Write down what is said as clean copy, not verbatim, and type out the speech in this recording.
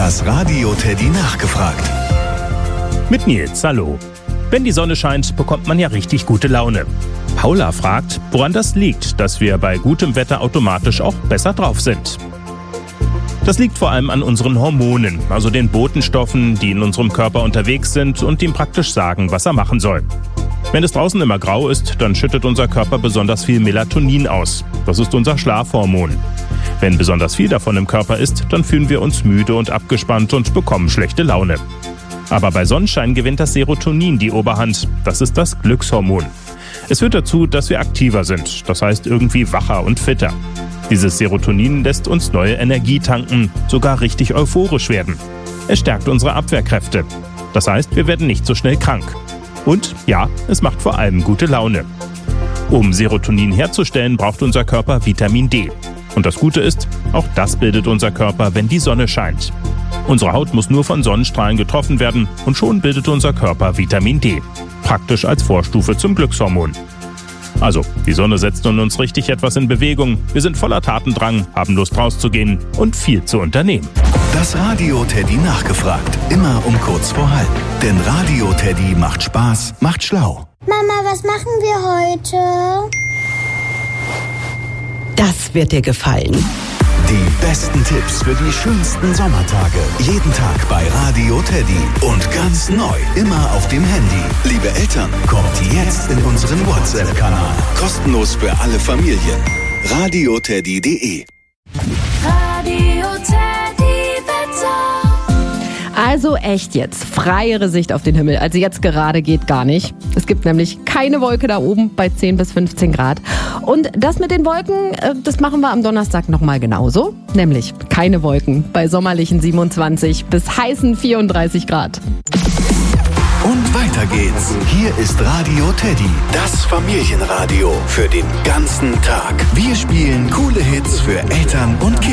Das Radio Teddy nachgefragt. Mit Nils, hallo. Wenn die Sonne scheint, bekommt man ja richtig gute Laune. Paula fragt, woran das liegt, dass wir bei gutem Wetter automatisch auch besser drauf sind. Das liegt vor allem an unseren Hormonen, also den Botenstoffen, die in unserem Körper unterwegs sind und ihm praktisch sagen, was er machen soll. Wenn es draußen immer grau ist, dann schüttet unser Körper besonders viel Melatonin aus. Das ist unser Schlafhormon. Wenn besonders viel davon im Körper ist, dann fühlen wir uns müde und abgespannt und bekommen schlechte Laune. Aber bei Sonnenschein gewinnt das Serotonin die Oberhand. Das ist das Glückshormon. Es führt dazu, dass wir aktiver sind, das heißt irgendwie wacher und fitter. Dieses Serotonin lässt uns neue Energie tanken, sogar richtig euphorisch werden. Es stärkt unsere Abwehrkräfte. Das heißt, wir werden nicht so schnell krank. Und ja, es macht vor allem gute Laune. Um Serotonin herzustellen, braucht unser Körper Vitamin D. Und das Gute ist, auch das bildet unser Körper, wenn die Sonne scheint. Unsere Haut muss nur von Sonnenstrahlen getroffen werden und schon bildet unser Körper Vitamin D. Praktisch als Vorstufe zum Glückshormon. Also, die Sonne setzt in uns richtig etwas in Bewegung. Wir sind voller Tatendrang, haben Lust rauszugehen und viel zu unternehmen. Das Radio Teddy nachgefragt. Immer um kurz vor halb. Denn Radio Teddy macht Spaß, macht schlau. Mama, was machen wir heute? Das wird dir gefallen. Die besten Tipps für die schönsten Sommertage. Jeden Tag bei Radio Teddy. Und ganz neu, immer auf dem Handy. Liebe Eltern, kommt jetzt in unseren WhatsApp-Kanal. Kostenlos für alle Familien. radioteddy.de. Radio Teddy Wetter. Also echt jetzt, freiere Sicht auf den Himmel. Also jetzt gerade geht gar nicht. Es gibt nämlich keine Wolke da oben bei 10 bis 15 Grad. Und das mit den Wolken, das machen wir am Donnerstag nochmal genauso. Nämlich keine Wolken bei sommerlichen 27 bis heißen 34 Grad. Und weiter geht's. Hier ist Radio Teddy, das Familienradio für den ganzen Tag. Wir spielen coole Hits für Eltern und Kinder.